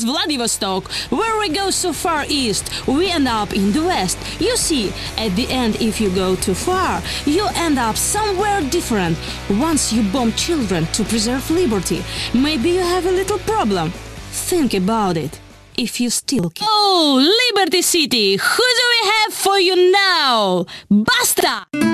is Vladivostok. Where we go so far east, we end up in the west. You see, at the end, if you go too far, you end up somewhere different. Once you bomb children to preserve liberty, maybe you have a little problem. Think about it. If you still can. Oh, Liberty City, who do we have for you now? Basta!